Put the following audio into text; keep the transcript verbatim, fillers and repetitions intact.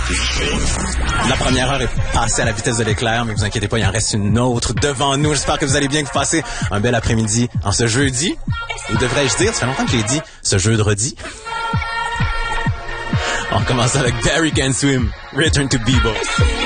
La première heure est passée à la vitesse de l'éclair, mais vous inquiétez pas, il en reste une autre devant nous. J'espère que vous allez bien, que vous passez un bel après-midi en ce jeudi. Ou devrais-je dire, ça fait longtemps que je l'ai dit, ce jeudi. On commence avec Barry Can Swim, Return to Bebo.